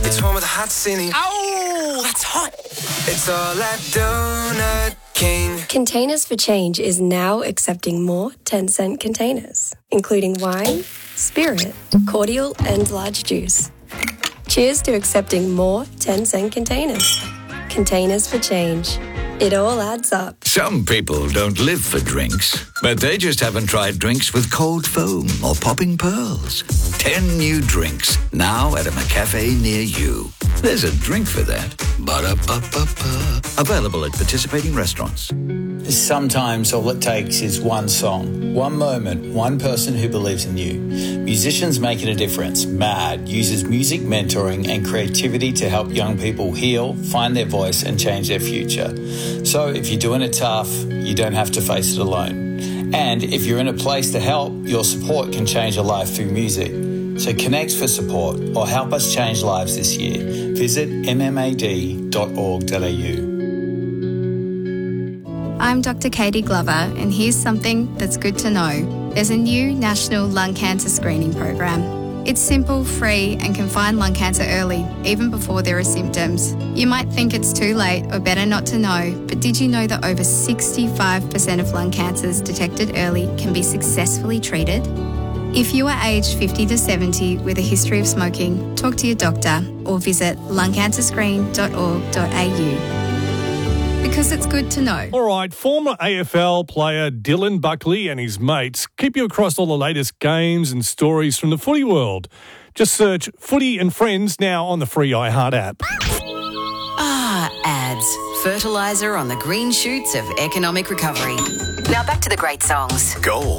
It's one with a hot ceiling. Oh, that's hot. It's all at Donut King. Containers for Change is now accepting more 10-cent containers, including wine, spirit, cordial, and large juice. Cheers to accepting more 10-cent containers. Containers for Change. It all adds up. Some people don't live for drinks, but they just haven't tried drinks with cold foam or popping pearls. 10 new drinks, now at a McCafe near you. There's a drink for that. Ba-da-ba-ba-ba. Available at participating restaurants. Sometimes all it takes is one song, one moment, one person who believes in you. Musicians Making a Difference, MAD, uses music mentoring and creativity to help young people heal, find their voice and change their future. So if you're doing it tough, you don't have to face it alone. And if you're in a place to help, your support can change a life through music. So connect for support or help us change lives this year. Visit mmad.org.au. I'm Dr. Katie Glover, and here's something that's good to know. There's a new national lung cancer screening program. It's simple, free, and can find lung cancer early, even before there are symptoms. You might think it's too late or better not to know, but did you know that over 65% of lung cancers detected early can be successfully treated? If you are aged 50 to 70 with a history of smoking, talk to your doctor or visit lungcancerscreen.org.au. Because it's good to know. All right, former AFL player Dylan Buckley and his mates keep you across all the latest games and stories from the footy world. Just search Footy and Friends now on the free iHeart app. Ads. Fertiliser on the green shoots of economic recovery. Now back to the great songs. Gold.